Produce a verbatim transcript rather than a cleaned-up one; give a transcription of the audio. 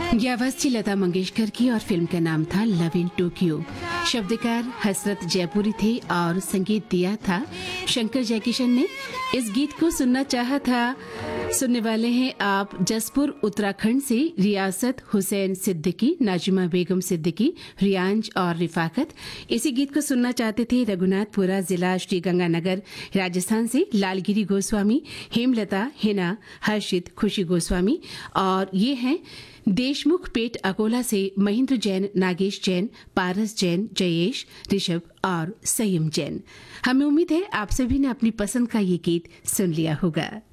ये आवाज थी लता मंगेशकर की और फिल्म का नाम था लव इन टोक्यो। शब्दकार हसरत जयपुरी थे और संगीत दिया था शंकर जयकिशन ने। इस गीत को सुनना चाहा था। सुनने वाले हैं आप जसपुर उत्तराखंड से रियासत हुसैन सिद्दीकी, नाजिमा बेगम सिद्दीकी, रियांज और रिफाकत। इसी गीत को सुनना चाहते थे रघुनाथपुरा जिला श्रीगंगानगर राजस्थान से लालगिरी गोस्वामी, हेमलता, हिना, हर्षित, खुशी गोस्वामी। और ये हैं देशमुख पेट अकोला से महेंद्र जैन, नागेश जैन, पारस जैन, जयेश, ऋषभ और संयम जैन। हमें उम्मीद है आप सभी ने अपनी पसंद का ये गीत सुन लिया होगा।